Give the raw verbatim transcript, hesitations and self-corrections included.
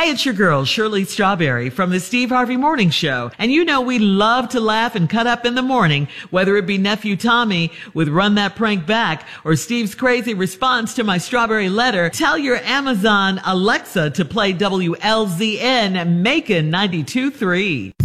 Hey, it's your girl, Shirley Strawberry from the Steve Harvey Morning Show. And you know we love to laugh and cut up in the morning, whether it be Nephew Tommy with Run That Prank Back or Steve's crazy response to my strawberry letter. Tell your Amazon Alexa to play W L Z N Macon ninety-two point three.